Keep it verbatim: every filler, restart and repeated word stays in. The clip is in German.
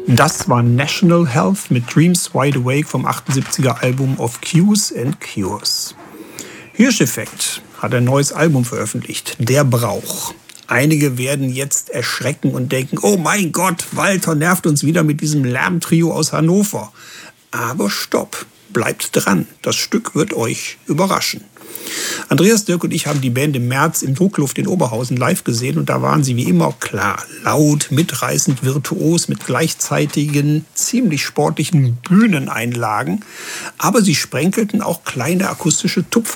Das war National Health mit Dreams Wide Awake vom achtundsiebziger Album Of Cues and Cures. Hirscheffekt hat ein neues Album veröffentlicht, Der Brauch. Einige werden jetzt erschrecken und denken, oh mein Gott, Walter nervt uns wieder mit diesem Lärmtrio aus Hannover. Aber stopp, bleibt dran, das Stück wird euch überraschen. Andreas, Dirk und ich haben die Band im März im Druckluft in Oberhausen live gesehen und da waren sie wie immer klar, laut, mitreißend, virtuos mit gleichzeitigen, ziemlich sportlichen Bühneneinlagen. Aber sie sprenkelten auch kleine akustische Tupfer